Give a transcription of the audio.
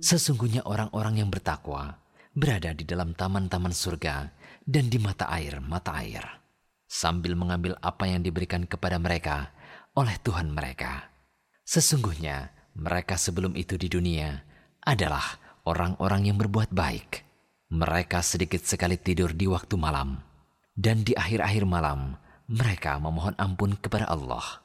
Sesungguhnya orang-orang yang bertakwa berada di dalam taman-taman surga dan di mata air, sambil mengambil apa yang diberikan kepada mereka oleh Tuhan mereka. Sesungguhnya mereka sebelum itu di dunia adalah orang-orang yang berbuat baik. Mereka sedikit sekali tidur di waktu malam, dan di akhir-akhir malam mereka memohon ampun kepada Allah.